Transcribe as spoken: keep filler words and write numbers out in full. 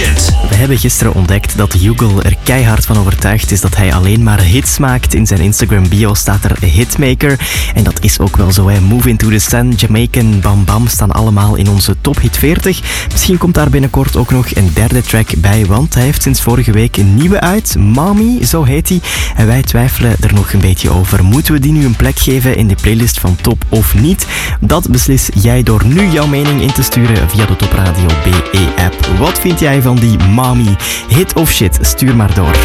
shit. We hebben gisteren ontdekt dat Hugo er keihard van overtuigd is dat hij alleen maar hits maakt. In zijn Instagram bio staat er hitmaker. En dat is ook wel zo, hè. Move Into The Sun, Jamaican, Bam Bam staan allemaal in onze top hit veertig. Misschien komt daar binnenkort ook nog een derde track bij, want hij heeft sinds vorige week een nieuwe uit. Mommy, zo heet hij. En wij twijfelen er nog een beetje over. Moeten we die nu een plek geven in de playlist van Top of niet? Dat beslis jij door nu jouw mening in te sturen via de Top Radio B E-app. Wat vind jij van die Mommy? Hit of shit? Stuur maar door.